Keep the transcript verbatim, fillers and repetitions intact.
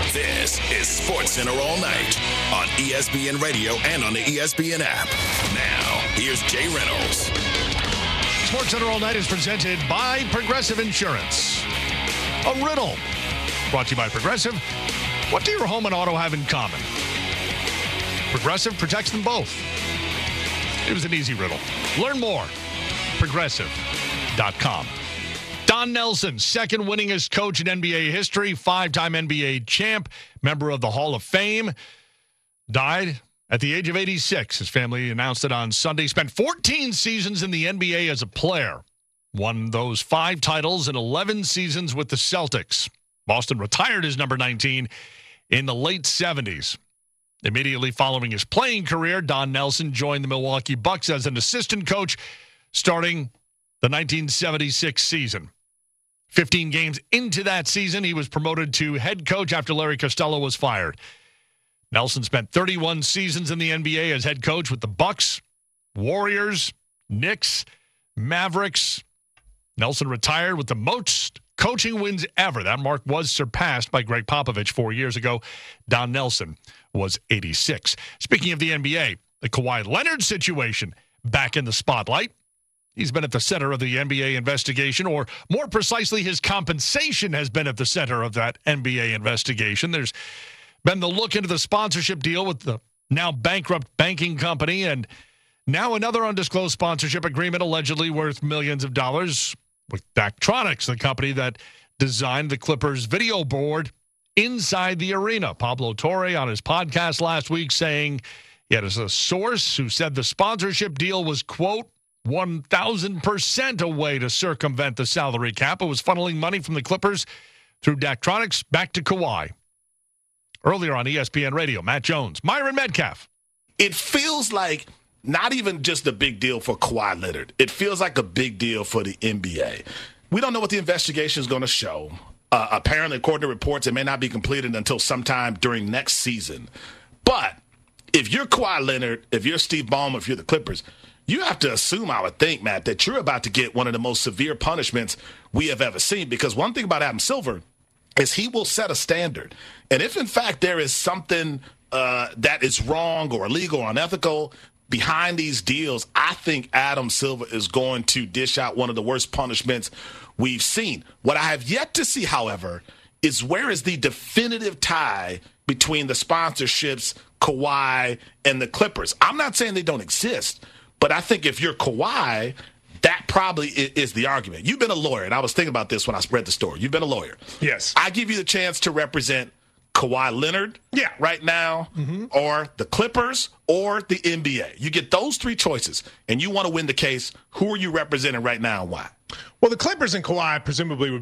This is Sports Center all night on E S P N Radio and on the E S P N app. Now, here's Jay Reynolds. Sports Center all night is presented by Progressive Insurance. A riddle brought to you by Progressive. What do your home and auto have in common? Progressive protects them both. It was an easy riddle. Learn more. Progressive dot com. Don Nelson, second winningest coach in N B A history, five-time N B A champ, member of the Hall of Fame, died at the age of eighty-six. His family announced it on Sunday. Spent fourteen seasons in the N B A as a player. Won those five titles in eleven seasons with the Celtics. Boston retired as number nineteen in the late seventies. Immediately following his playing career, Don Nelson joined the Milwaukee Bucks as an assistant coach starting the nineteen seventy-six season. fifteen games into that season, he was promoted to head coach after Larry Costello was fired. Nelson spent thirty-one seasons in the N B A as head coach with the Bucks, Warriors, Knicks, Mavericks. Nelson retired with the most coaching wins ever. That mark was surpassed by Greg Popovich four years ago. Don Nelson was eighty-six. Speaking of the N B A, the Kawhi Leonard situation back in the spotlight. He's been at the center of the N B A investigation, or more precisely, his compensation has been at the center of that N B A investigation. There's been the look into the sponsorship deal with the now bankrupt banking company, and now another undisclosed sponsorship agreement allegedly worth millions of dollars with Daktronics, the company that designed the Clippers video board inside the arena. Pablo Torre on his podcast last week saying he had a source who said the sponsorship deal was, quote, one thousand percent a way to circumvent the salary cap. It was funneling money from the Clippers through Daktronics back to Kawhi. Earlier on E S P N Radio, Matt Jones, Myron Metcalf. It feels like not even just a big deal for Kawhi Leonard. It feels like a big deal for the N B A. We don't know what the investigation is going to show. Uh, apparently, according to reports, it may not be completed until sometime during next season. But if you're Kawhi Leonard, if you're Steve Ballmer, if you're the Clippers, you have to assume, I would think, Matt, that you're about to get one of the most severe punishments we have ever seen. Because one thing about Adam Silver is he will set a standard. And if, in fact, there is something uh, that is wrong or illegal or unethical behind these deals, I think Adam Silver is going to dish out one of the worst punishments we've seen. What I have yet to see, however, is where is the definitive tie between the sponsorships, Kawhi, and the Clippers. I'm not saying they don't exist, but I think if you're Kawhi, that probably is the argument. You've been a lawyer, and I was thinking about this when I read the story. You've been a lawyer. Yes. I give you the chance to represent Kawhi Leonard yeah. right now, mm-hmm. or the Clippers, or the N B A. You get those three choices, and you want to win the case. Who are you representing right now and why? Well, the Clippers and Kawhi presumably would